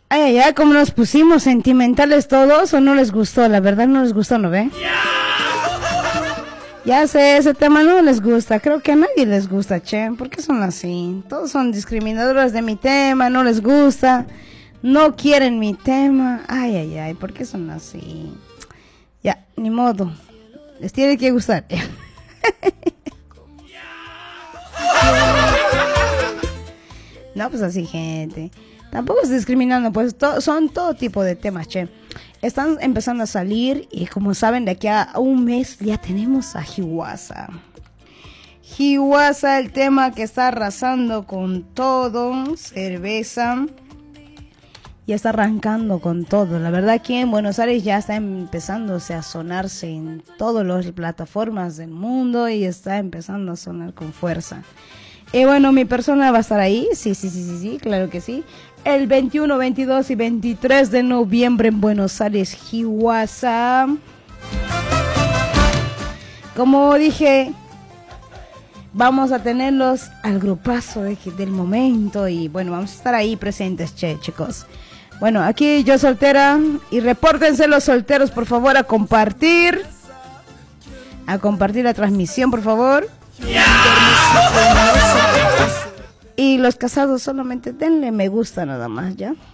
Ay, ay, ay, como nos pusimos sentimentales todos, o no les gustó, la verdad no les gustó, ¿no ve? Ya sé, ese tema no les gusta, creo que a nadie les gusta, che, ¿por qué son así? Todos son discriminadores de mi tema, no les gusta, no quieren mi tema, ay, ay, ay, ¿por qué son así? Ya, ni modo, les tiene que gustar. No, pues así, gente. Tampoco es discriminando, pues son todo tipo de temas, che. Están empezando a salir y como saben, de aquí a un mes ya tenemos a Hiwasa. Hiwasa, el tema que está arrasando con todo, cerveza. Ya está arrancando con todo. La verdad que en Buenos Aires ya está empezándose a sonarse en todas las plataformas del mundo y está empezando a sonar con fuerza. Y bueno, mi persona va a estar ahí, sí, claro que sí. El 21, 22 y 23 de noviembre en Buenos Aires, Hiwasa. Como dije, vamos a tenerlos al grupazo del momento y bueno, vamos a estar ahí presentes, chicos. Bueno, aquí yo soltera y repórtense los solteros, por favor, a compartir la transmisión, por favor. Y los casados solamente denle me gusta nada más, ¿ya?